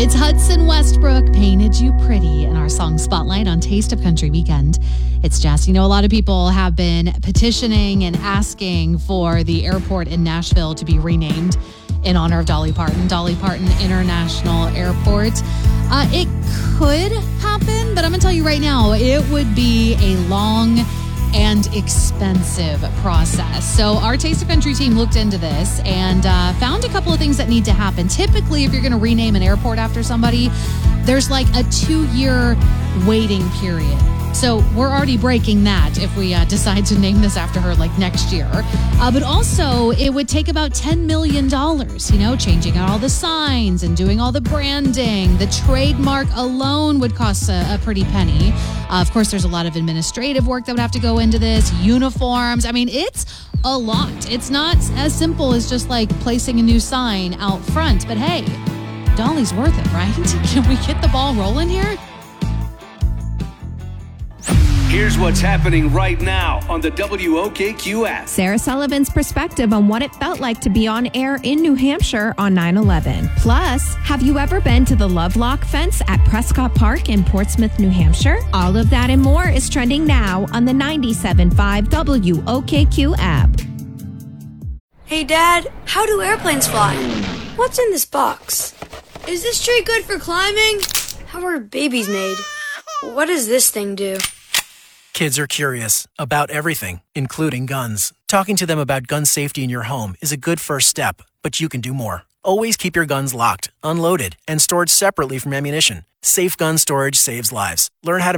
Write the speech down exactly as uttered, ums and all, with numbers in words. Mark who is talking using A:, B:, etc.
A: It's Hudson Westbrook, Painted You Pretty, in our song Spotlight on Taste of Country Weekend. It's Jess. You know, a lot of people have been petitioning and asking for the airport in Nashville to be renamed in honor of Dolly Parton, Dolly Parton International Airport. Uh, it could happen, but I'm going to tell you right now, it would be a long and expensive process. So our Taste of Country team looked into this and uh, found a couple of things that need to happen. Typically, if you're going to rename an airport after somebody, there's like a two-year waiting period. So we're already breaking that if we uh, decide to name this after her like next year. Uh, but also, it would take about ten million dollars, you know, changing out all the signs and doing all the branding. The trademark alone would cost a, a pretty penny. Uh, of course, there's a lot of administrative work that would have to go into this, uniforms. I mean, it's a lot. It's not as simple as just like placing a new sign out front. But hey, Dolly's worth it, right? Can we get the ball rolling here?
B: Here's what's happening right now on the W O K Q app.
C: Sarah Sullivan's perspective on what it felt like to be on air in New Hampshire on nine eleven. Plus, have you ever been to the Lovelock fence at Prescott Park in Portsmouth, New Hampshire? All of that and more is trending now on the ninety-seven point five W O K Q app.
D: Hey, Dad, how do airplanes fly? What's in this box? Is this tree good for climbing? How are babies made? What does this thing do?
E: Kids are curious about everything, including guns. Talking to them about gun safety in your home is a good first step, but you can do more. Always keep your guns locked, unloaded, and stored separately from ammunition. Safe gun storage saves lives. Learn how to